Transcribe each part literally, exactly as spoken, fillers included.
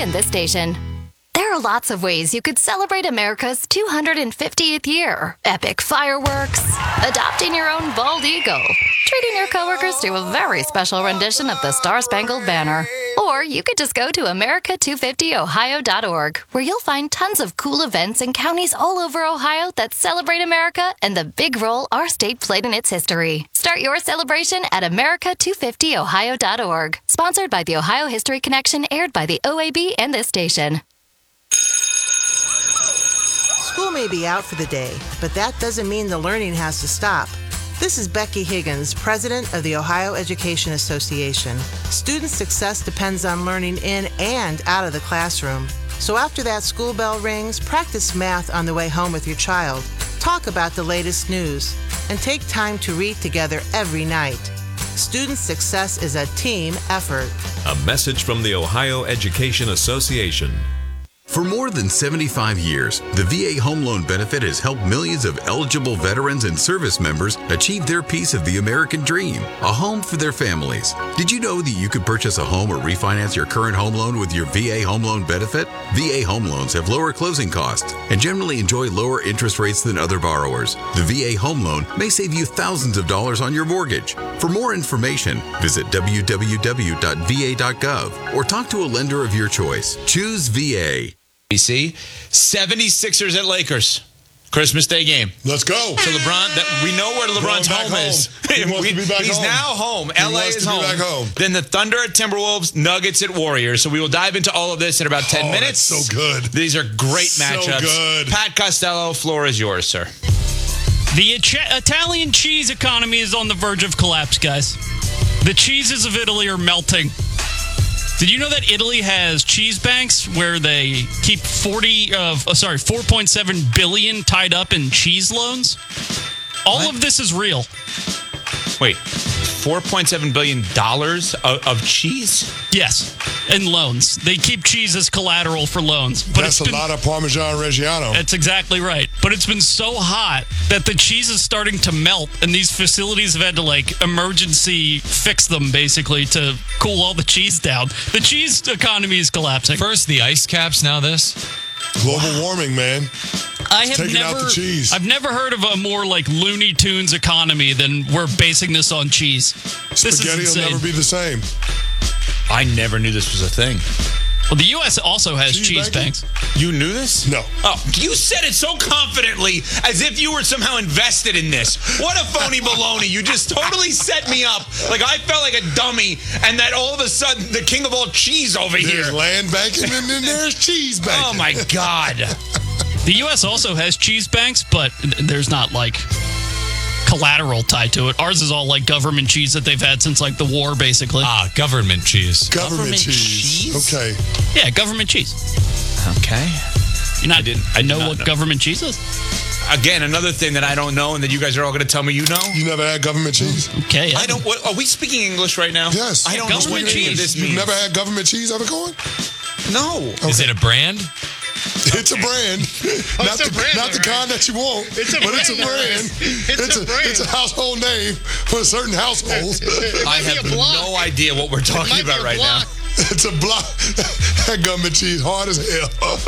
and this station. There are lots of ways you could celebrate America's two hundred fiftieth year. Epic fireworks, adopting your own bald eagle, treating your coworkers to a very special rendition of the Star-Spangled Banner. Or you could just go to America two fifty Ohio dot org, where you'll find tons of cool events in counties all over Ohio that celebrate America and the big role our state played in its history. Start your celebration at America two fifty Ohio dot org. Sponsored by the Ohio History Connection, aired by the O A B and this station. School may be out for the day, but that doesn't mean the learning has to stop. This is Becky Higgins, president of the Ohio Education Association. Student success depends on learning in and out of the classroom. So after that school bell rings, practice math on the way home with your child. Talk about the latest news, and take time to read together every night. Student success is a team effort. A message from the Ohio Education Association. For more than seventy-five years, the V A Home Loan Benefit has helped millions of eligible veterans and service members achieve their piece of the American dream, a home for their families. Did you know that you could purchase a home or refinance your current home loan with your V A Home Loan Benefit? V A home loans have lower closing costs and generally enjoy lower interest rates than other borrowers. The V A Home Loan may save you thousands of dollars on your mortgage. For more information, visit w w w dot v a dot gov or talk to a lender of your choice. Choose V A. See, seventy-sixers at Lakers. Christmas Day game. Let's go. So LeBron, that, we know where LeBron's home, home is. He wants we, to be back he's home. now home. He L A wants is to be home. back home. Then the Thunder at Timberwolves, Nuggets at Warriors. So we will dive into all of this in about ten oh, minutes. That's so good. These are great so matchups. Good. Pat Costello, floor is yours, sir. The Ita- Italian cheese economy is on the verge of collapse, guys. The cheeses of Italy are melting. Did you know that Italy has cheese banks where they keep forty of uh, sorry four point seven billion tied up in cheese loans? All what? of this is real. Wait, four point seven billion dollars of, of cheese? Yes, in loans. They keep cheese as collateral for loans. But That's it's a been, lot of Parmesan Reggiano. That's exactly right. But it's been so hot that the cheese is starting to melt, and these facilities have had to, like, emergency fix them, basically, to cool all the cheese down. The cheese economy is collapsing. First the ice caps, now this. Global wow. warming, man. I have taking never, out the cheese. I've never heard of a more like Looney Tunes economy than we're basing this on cheese. This Spaghetti is will insane. never be the same. I never knew this was a thing. Well, the U S also has cheese, cheese banks. You knew this? No. Oh, you said it so confidently, as if you were somehow invested in this. What a phony baloney. You just totally set me up. Like, I felt like a dummy, and that all of a sudden, the king of all cheese over there's here. There's land banking, and then there's cheese banking. Oh, my God. The U S also has cheese banks, but there's not, like, collateral tied to it. Ours is all like government cheese that they've had since like the war, basically. Ah, government cheese. Government, government cheese. cheese. Okay. Yeah, government cheese. Okay. You not, I didn't. I know did what know. government cheese is? Again, another thing that I don't know, and that you guys are all going to tell me you know. You never had government cheese? Okay. I don't. What, are we speaking English right now? Yes. I don't Government know what any of cheese. this You've means. never had government cheese ever going? No. Okay. Is it a brand? It's a brand. Oh, not it's the, a brand, not the right? kind that you want. It's a but brand, it's a brand. It's, It's, a, a, brand. it's a household name for a certain household. It I might be have a block. no idea what we're It talking might be about a right block. now. It's a block. That government cheese hard as hell.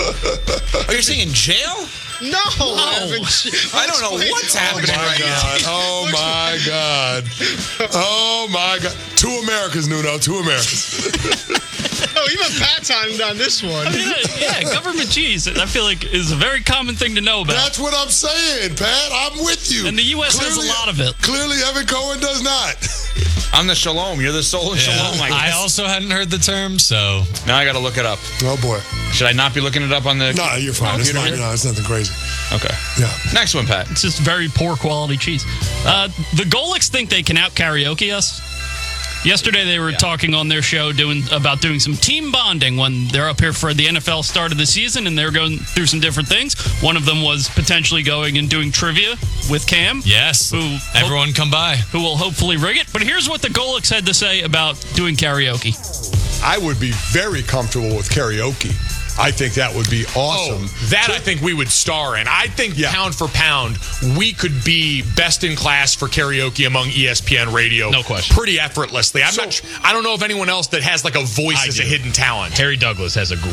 Oh, you're saying in jail? No, Evan. I don't know what's happening Oh my right God. now. Oh my God. Oh my God. Two Americas, Nuno. Two Americas. Oh, even Pat's on, on this one. I mean, yeah, government cheese, I feel like, is a very common thing to know about. That's what I'm saying, Pat. I'm with you. And the U S Clearly, has a lot of it. Clearly, Evan Cohen does not. I'm the Shalom. You're the soul of Yeah. Shalom. I, I also hadn't heard the term, so. now I got to look it up. Oh, boy. Should I not be looking it up on the... No, you're fine. It's, not, computer? no, it's nothing crazy. Okay. Yeah. Next one, Pat. It's just very poor quality cheese. Uh, the Golics think they can out karaoke us. Yesterday they were yeah. talking on their show doing about doing some team bonding when they're up here for the N F L start of the season, and they're going through some different things. One of them was potentially going and doing trivia with Cam. Yes. Who Everyone hope, come by. Who will hopefully rig it. But here's what the Golics had to say about doing karaoke. I would be very comfortable with karaoke. I think that would be awesome. Oh, that I think we would star in. I think yeah. pound for pound, we could be best in class for karaoke among E S P N radio. No question. Pretty effortlessly. I'm so, not. I don't know if anyone else that has like a voice I as do. a hidden talent. Harry Douglas has a